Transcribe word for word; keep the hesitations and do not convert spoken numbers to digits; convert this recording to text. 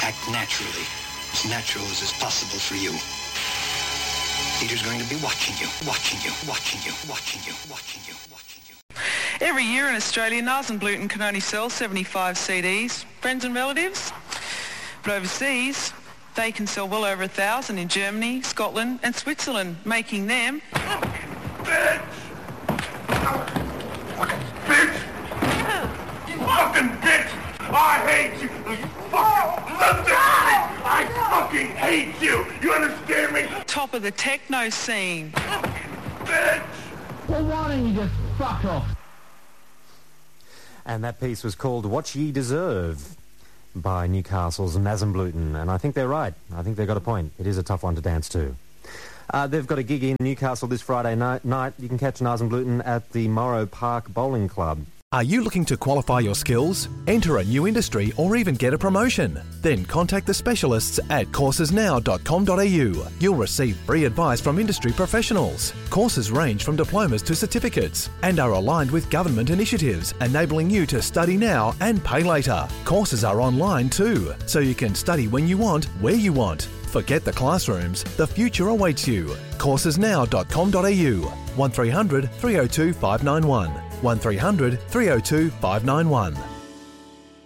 Act naturally. As natural as is possible for you. Peter's going to be watching you, watching you, watching you, watching you, watching you, watching you. Every year in Australia, Nasenbluten can only sell seventy-five C Ds. Friends and relatives? But overseas, they can sell well over a thousand in Germany, Scotland and Switzerland, making them... Bitch! Fucking bitch! You fucking bitch! I hate you! You fucking... Listen to me! I fucking hate you! You understand me? Top of the techno scene. Bitch! Well, why don't you just fuck off? And that piece was called What Ye Deserve by Newcastle's Nasenbluten. And I think they're right. I think they've got a point. It is a tough one to dance to. Uh, they've got a gig in Newcastle this Friday night. night. You can catch Nasenbluten at the Morrow Park Bowling Club. Are you looking to qualify your skills, enter a new industry or even get a promotion? Then contact the specialists at courses now dot com dot a u. You'll receive free advice from industry professionals. Courses range from diplomas to certificates and are aligned with government initiatives, enabling you to study now and pay later. Courses are online too, so you can study when you want, where you want. Forget the classrooms, the future awaits you. courses now dot com dot a u. one three hundred three oh two five nine one. one three hundred three oh two five nine one.